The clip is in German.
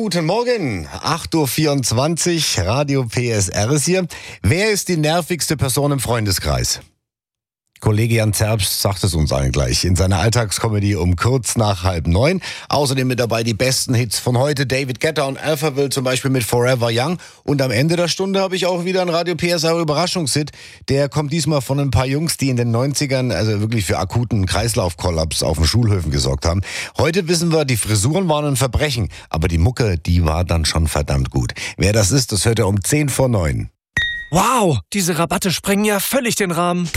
guten Morgen. 8.24 Uhr, Radio PSR ist hier. Wer ist die nervigste Person im Freundeskreis? Kollege Jan Zerbst sagt es uns allen gleich in seiner Alltagskomödie um kurz nach 8:30. Außerdem mit dabei die besten Hits von heute. David Guetta und Alphaville zum Beispiel mit Forever Young. Und am Ende der Stunde habe ich auch wieder einen Radio PSR Überraschungshit. Der kommt diesmal von ein paar Jungs, die in den 90ern also wirklich für akuten Kreislaufkollaps auf den Schulhöfen gesorgt haben. Heute wissen wir, die Frisuren waren ein Verbrechen. Aber die Mucke, die war dann schon verdammt gut. Wer das ist, das hört ihr um 8:50. Wow, diese Rabatte sprengen ja völlig den Rahmen.